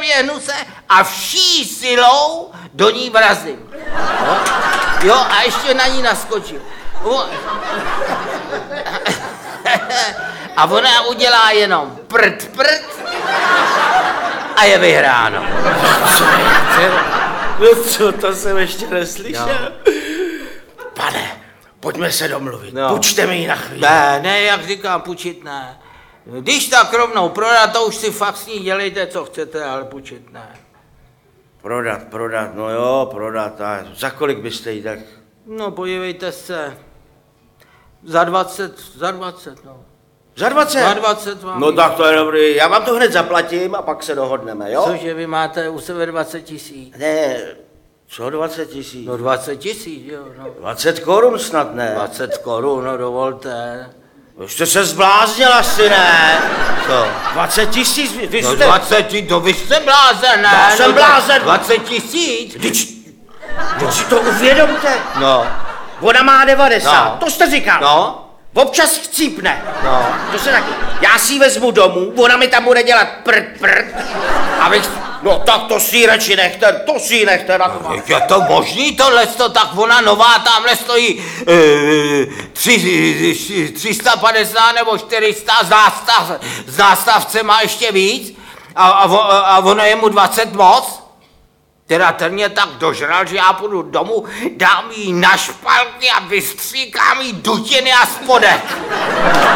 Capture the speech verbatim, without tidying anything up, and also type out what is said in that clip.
rozeběhnu se a vší silou do ní vrazím. Jo, jo a ještě na ní naskočím. O... A ona udělá jenom prd, prd a je vyhráno. Co je? No co, to jsem ještě neslyšel. Jo. Pane, pojďme se domluvit. No. Půjčte mi ji na chvíli. Ne, ne, jak říkám, půjčit ne. Když tak rovnou prodat, to už si fakt s ní dělejte, co chcete, ale půjčit ne. Prodat, prodat, no jo, prodat. A za kolik byste jí tak? No, podívejte se. Za dvacet, za dvacet, no. Za dvacet? Za dvacet vám. No tak to je dobrý. Já vám to hned zaplatím a pak se dohodneme, jo? Cože vy máte u sebe dvacet tisíc? Ne, co dvacet tisíc? No dvacet tisíc, jo, no. dvacet korun snad ne. dvacet korun, no dovolte. Už jste se zbláznil asi, ne? Co? dvacet tisíc, vy, vy No jste... dvacet, no vy jste blázen, ne? Já jsem no, blázen. dvacet tisíc? Vždyť, vždyť si to uvědomte. No. Ona má devadesát, No. to jste říkal. No. Občas chcípne. No. To se taky. Já si ji vezmu domů, ona mi tam bude dělat prd, prd. Abych... No tak to si ji radši nechte, to si ji nechte. Na to. Je to možný tohle, tak ona nová tamhle stojí e, tři, tři sta padesát nebo čtyři sta, z, nástav, z nástavce má ještě víc a, a, a ono je mu dvacet moc. Teda ten mě tak dožral, že já půjdu domů, dám jí na špalky a vystříkám jí dutiny a spodek.